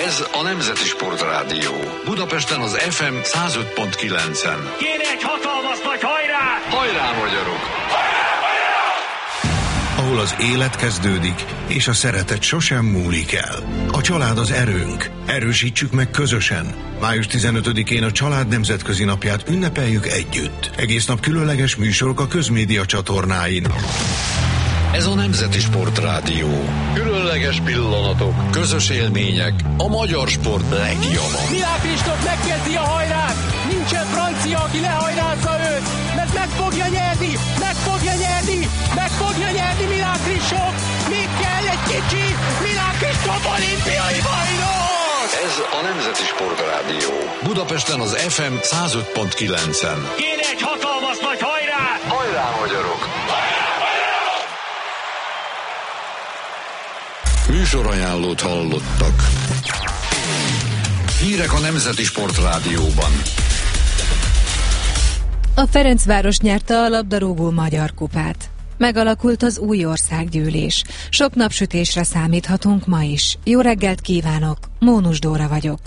Ez a Nemzeti Sportrádió. Budapesten az FM 105.9-en. Kéne egy hatalmas nagy hajrá! Hajrá, magyarok! Ahol az élet kezdődik, és a szeretet sosem múlik el. A család az erőnk. Erősítsük meg közösen. Május 15-én a Család Nemzetközi Napját ünnepeljük együtt. Egész nap különleges műsorok a közmédia csatornáin. Ez a Nemzeti Sportrádió. Különleges pillanatok, közös élmények, a magyar sport legjava. Milák Kristóf megkezdi a hajrát! Nincsen francia, aki lehajrázza őt! Mert meg fogja nyerni! Meg fogja nyerni! Meg fogja nyerni Milák Kristóf! Még kell egy kicsi! Milák Kristóf olimpiai bajnok! Ez a Nemzeti Sportrádió. Budapesten az FM 105.9-en. Kéne egy hatalmas nagy hajrá! Hajrá, magyarok! Műsorajánlót hallottak. Hírek a Nemzeti Sportrádióban. A Ferencváros nyerte a labdarúgó magyar kupát. Megalakult az új országgyűlés. Sok napsütésre számíthatunk ma is. Jó reggelt kívánok, Mónus Dóra vagyok.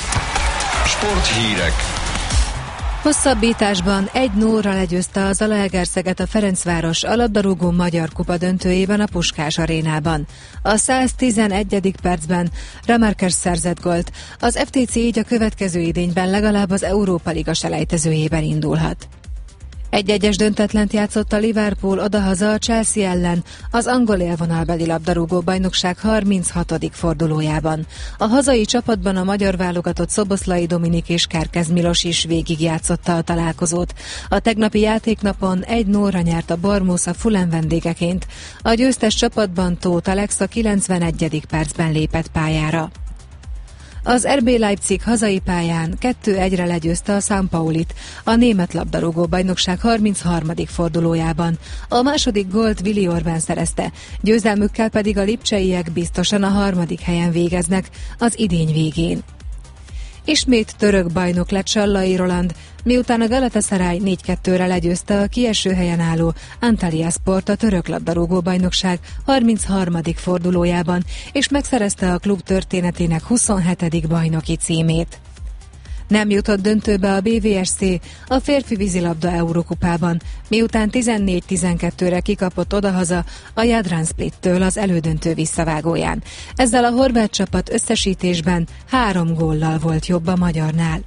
Sporthírek. Hosszabbításban 1-0-ra legyőzte a Zalaegerszeget a Ferencváros a labdarúgó magyar kupa döntőjében a Puskás arénában. A 111. percben Remarques szerzett gólt. Az FTC így a következő idényben legalább az Európa Liga selejtezőjében indulhat. 1-1-es döntetlent játszott a Liverpool odahaza a Chelsea ellen az angol élvonalbeli labdarúgó bajnokság 36. fordulójában. A hazai csapatban a magyar válogatott Szoboszlai Dominik és Kerkez Milos is végigjátszotta a találkozót. A tegnapi játéknapon 1-0-ra nyert a Bournemouth a Fulham vendégeként. A győztes csapatban Tóth Alex a 91. percben lépett pályára. Az RB Leipzig hazai pályán 2-1-re legyőzte a São Paulit a német labdarúgó bajnokság 33. fordulójában. A második gólt Willi Orban szerezte, győzelmükkel pedig a lipcseiek biztosan a 3. helyen végeznek az idény végén. Ismét török bajnok lett Sallai Roland, miután a Galatasaray 4-2-re legyőzte a kieső helyen álló Antalyasport a török labdarúgó bajnokság 33. fordulójában, és megszerezte a klub történetének 27. bajnoki címét. Nem jutott döntőbe a BVSC a férfi vízilabda Eurokupában, miután 14-12-re kikapott odahaza a Jadran Splittől az elődöntő visszavágóján. Ezzel a horvát csapat összesítésben 3 góllal volt jobb a magyarnál.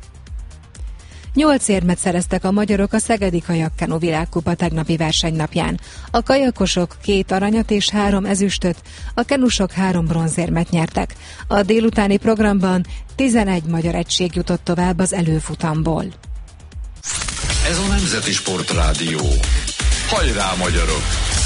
8 érmet szereztek a magyarok a Szegedi Kajakkenu világkupa tegnapi versenynapján. A kajakosok 2 aranyat és 3 ezüstöt, a kenusok 3 bronzérmet nyertek. A délutáni programban 11 magyar egység jutott tovább az előfutamból. Ez a Nemzeti Sportrádió. Hajrá, magyarok!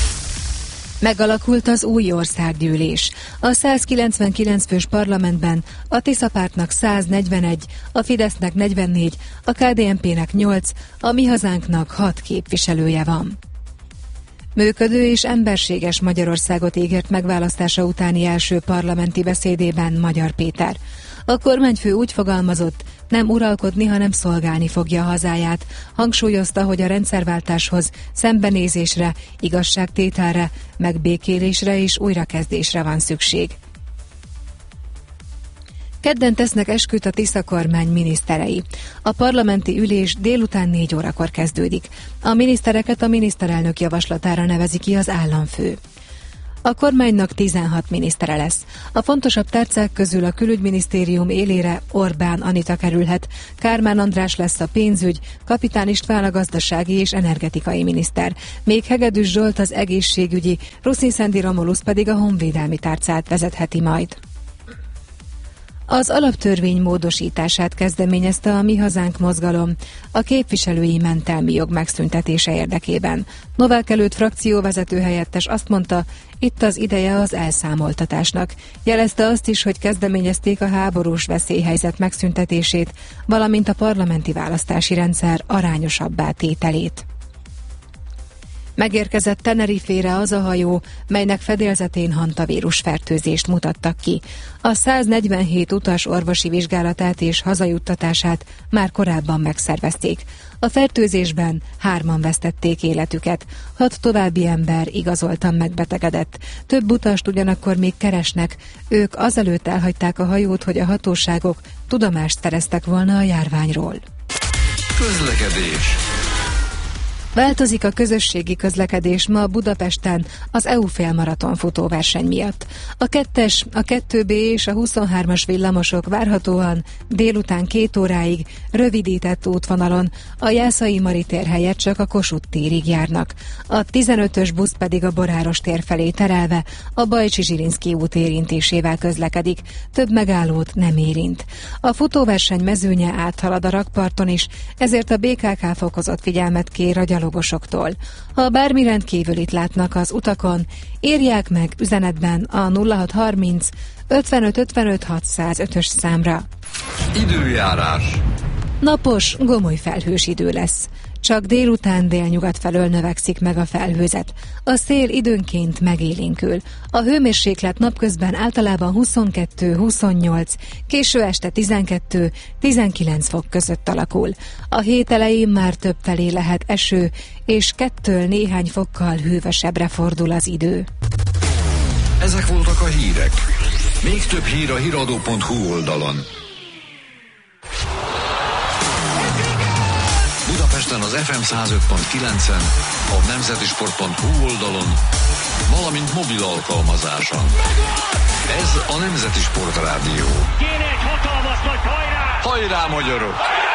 Megalakult az új országgyűlés. A 199 fős parlamentben a Tisza pártnak 141, a Fidesznek 44, a KDNP-nek 8, a Mi Hazánknak 6 képviselője van. Működő és emberséges Magyarországot ígért megválasztása utáni első parlamenti beszédében Magyar Péter. A kormányfő úgy fogalmazott, nem uralkodni, hanem szolgálni fogja a hazáját. Hangsúlyozta, hogy a rendszerváltáshoz szembenézésre, igazságtételre, megbékélésre és újrakezdésre van szükség. Kedden tesznek esküt a Tisza kormány miniszterei. A parlamenti ülés délután 4 órakor kezdődik. A minisztereket a miniszterelnök javaslatára nevezi ki az államfő. A kormánynak 16 minisztere lesz. A fontosabb tárcák közül a külügyminisztérium élére Orbán Anita kerülhet, Kármán András lesz a pénzügy, Kapitán István a gazdasági és energetikai miniszter, még Hegedűs Zsolt az egészségügyi, Ruszin-Szendi Romulusz pedig a honvédelmi tárcát vezetheti majd. Az alaptörvény módosítását kezdeményezte a Mi Hazánk mozgalom a képviselői mentelmi jog megszüntetése érdekében. Novák Előtt frakcióvezető helyettes azt mondta, itt az ideje az elszámoltatásnak. Jelezte azt is, hogy kezdeményezték a háborús veszélyhelyzet megszüntetését, valamint a parlamenti választási rendszer arányosabbá tételét. Megérkezett Tenerifére az a hajó, melynek fedélzetén hantavírus fertőzést mutattak ki. A 147 utas orvosi vizsgálatát és hazajuttatását már korábban megszervezték. A fertőzésben 3-an vesztették életüket, 6 további ember igazoltan megbetegedett. Több utast ugyanakkor még keresnek, ők azelőtt elhagyták a hajót, hogy a hatóságok tudomást szereztek volna a járványról. Közlekedés. Változik a közösségi közlekedés ma Budapesten az EU félmaraton futóverseny miatt. A 2-es, a 2B és a 23-as villamosok várhatóan délután 2 óráig rövidített útvonalon, a Jászai Mari tér helyett csak a Kossuth térig járnak. A 15-ös busz pedig a Boráros tér felé terelve a Bajcsi-Zsilinszky út érintésével közlekedik, több megállót nem érint. A futóverseny mezőnye áthalad a rakparton is, ezért a BKK fokozott figyelmet kér a gyalogosoktól. Ha bármi rendkívülit látnak az utakon, írják meg üzenetben a 0630 55 55 605-ös számra. Időjárás. Napos, gomoly felhős idő lesz. Csak délután délnyugat felől növekszik meg a felhőzet. A szél időnként megélénkül. A hőmérséklet napközben általában 22-28, késő este 12-19 fok között alakul. A hét elején már többfelé lehet eső, és 2 néhány fokkal hűvösebbre fordul az idő. Ezek voltak a hírek. Még több hír a hiradó.hu oldalon. Budapesten az FM 105.9-en, a nemzetisport.hu oldalon, valamint mobil alkalmazáson. Ez a Nemzeti Sport Rádió. Kéne egy hatalmas nagy hajrá! Hajrá, magyarok!